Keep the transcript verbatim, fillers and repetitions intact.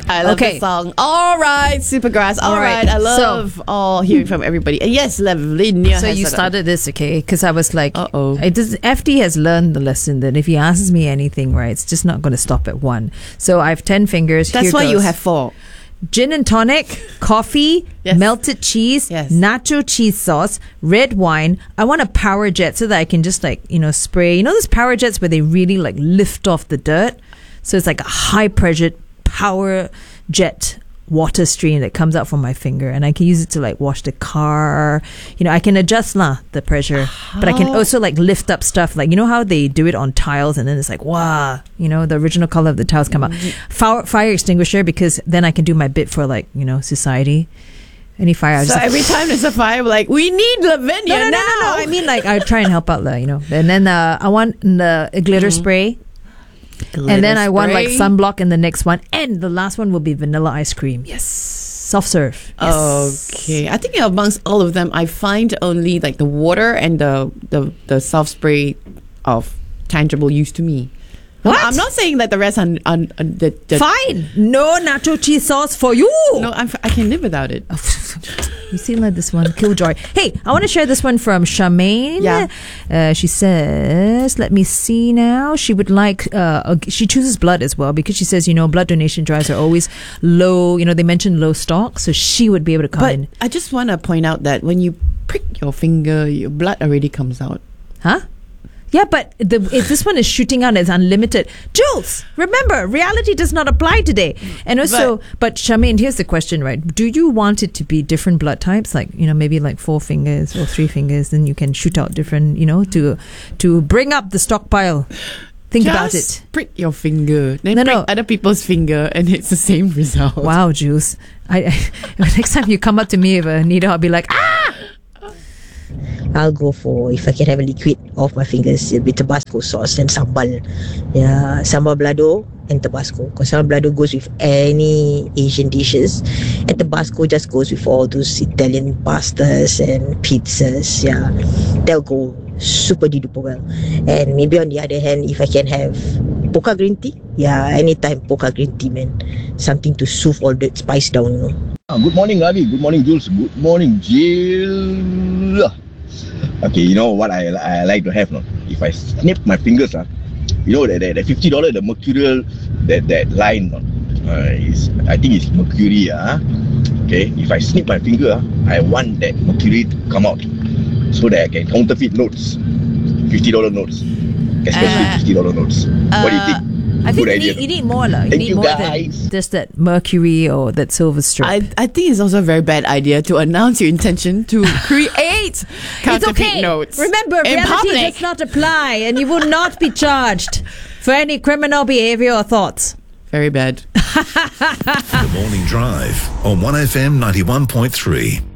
I love Okay. the song. All right, Supergrass. All All right, right. I love so- all hearing from everybody. And yes, Lavinia. So has you a- started this, okay? Because I was like, Uh-oh. it does, F D has learned the lesson that if he asks me anything, right, it's just not going to stop at one. So I have ten fingers. That's Here why you goes. have four. Gin and tonic, coffee, Yes. melted cheese, Yes. nacho cheese sauce, red wine. I want a power jet so that I can just like, you know, spray. You know those power jets where they really like lift off the dirt? So it's like a high pressure power jet water stream that comes out from my finger, and I can use it to like wash the car. You know, I can adjust lah the pressure, but I can also like lift up stuff. Like, you know how they do it on tiles, and then it's like, wow, you know, the original color of the tiles come out. Fire, fire extinguisher, because then I can do my bit for like, you know, society. Any fire, I So just like, every time there's a fire, we're like, we need Lavinia no, no, now. no, no, no. I mean, like, I try and help out, like, you know. And then uh, I want the uh, glitter spray. And then I want like spray. sunblock in the next one. And the last one will be vanilla ice cream. Yes. Soft serve. Yes. Okay, I think amongst all of them, I find only like the water and the the, the soft spray of tangible use to me. What? I'm not saying that the rest are, are, are the, the Fine. No nacho cheese sauce for you. No, I'm, I can live without it. You see like this one, Killjoy. Hey, I want to share this one from Charmaine. Yeah. Uh, she says, let me see now. She would like, uh, a- she chooses blood as well because she says, you know, blood donation drives are always low. You know, they mentioned low stock. So she would be able to come But in. I just want to point out that when you prick your finger, your blood already comes out. Huh? Yeah, but the, if this one is shooting out, it's unlimited. Jules, remember, reality does not apply today. And also, but, but Charmaine, here's the question, right? Do you want it to be different blood types? Like, you know, maybe like four fingers or three fingers, then you can shoot out different, you know, to to bring up the stockpile. Think just about it. prick your finger, then No, prick no. other people's finger, and it's the same result. Wow, Jules. I, I next time you come up to me with a needle, I'll be like, ah! I'll go for, if I can have a liquid off my fingers, it'll be Tabasco sauce and sambal. Yeah, sambal balado and Tabasco. Because sambal balado goes with any Asian dishes, and Tabasco just goes with all those Italian pastas and pizzas. Yeah, they'll go super duper well. And maybe on the other hand, if I can have Poca green tea, yeah, anytime Poca green tea, man. Something to soothe all that spice down, you know. Ah, good morning, Avi. Good morning, Jules. Good morning, Jill. Okay, you know what I I like to have, no? If I snip my fingers, ah, you know that that, that fifty dollar the mercurial that that line, no? Uh, is I think it's mercury, ah. Okay, if I snip my finger, ah, I want that mercury to come out so that I can counterfeit notes, fifty dollar notes, especially Uh, fifty dollar notes. What do you think? I think Good you idea. need, you need more. La. You Thank need you, more guys. than just that mercury or that silver strip. I, I think it's also a very bad idea to announce your intention to create It's counterfeit okay. notes. Remember, in reality public. does not apply, and you will not be charged for any criminal behavior or thoughts. Very bad. The Morning Drive on one F M ninety-one point three.